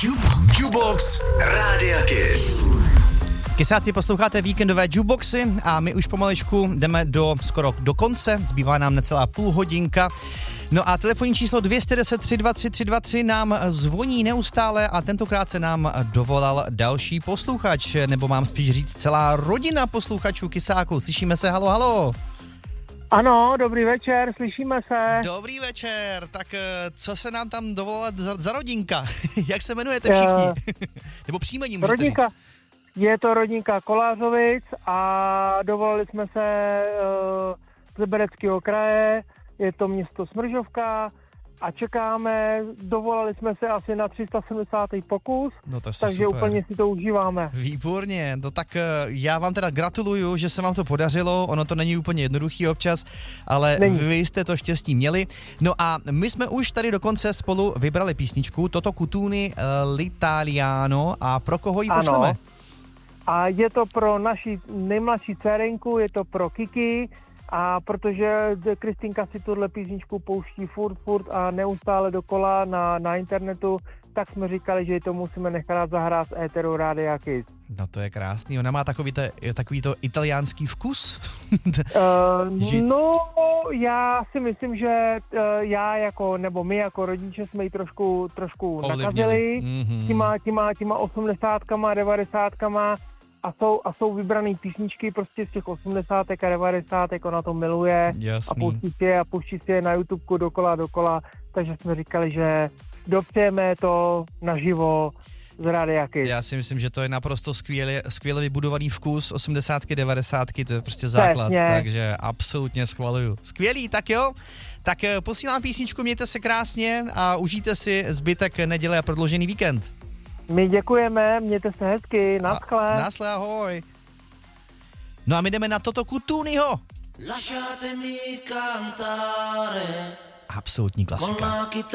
Jukebox Rádia Kiss. Kysáci, posloucháte víkendové jukeboxy a my už pomalečku jdeme skoro do konce, zbývá nám necelá půl hodinka. No a telefonní číslo 210 323 323 nám zvoní neustále a tentokrát se nám dovolal další posluchač, nebo mám spíš říct celá rodina posluchačů Kysáků. Slyšíme se, halo, halo. Ano, dobrý večer, slyšíme se. Dobrý večer, tak co se nám tam dovolala za rodinka? Jak se jmenujete všichni? Nebo příjmení můžete rodinka, říct. Je to rodinka Kolářovic a dovolali jsme se z Libereckého kraje, je to město Smržovka a čekáme, dovolali jsme se asi na 370. pokus, No to takže super. úplně si to užíváme. Výborně, no tak já vám teda gratuluju, že se vám to podařilo, ono to není úplně jednoduchý občas, ale vy jste to štěstí měli. No a my jsme už tady dokonce spolu vybrali písničku Toto Cutuni L'Italiano a pro koho ji pošleme? Ano. A je to pro naši nejmladší dcerinku, je to pro Kiki, a protože Kristýnka si tuhle písničku pouští furt a neustále dokola na internetu, tak jsme říkali, že to musíme nechat zahrát z éteru Rádia Kiss. No to je krásný, ona má takový to italiánský vkus? No, já si myslím, že my jako rodiče jsme ji trošku nakazili těma 80kama, 90kama a jsou vybraný písničky prostě z těch 80 a 90, ona to miluje. Jasný. A pouští si je na YouTubeku dokola, takže jsme říkali, že dopřejeme to naživo z Rádia Kiss. Já si myslím, že to je naprosto skvěle vybudovaný vkus, 80, 90, to je prostě základ, takže absolutně schvaluju. Skvělý, tak jo, tak posílám písničku, mějte se krásně a užijte si zbytek neděle a prodloužený víkend. My děkujeme, mějte se hezky, naschle. Naschle, ahoj. No a my jdeme na Toto Cutuniho. Absolutní klasika.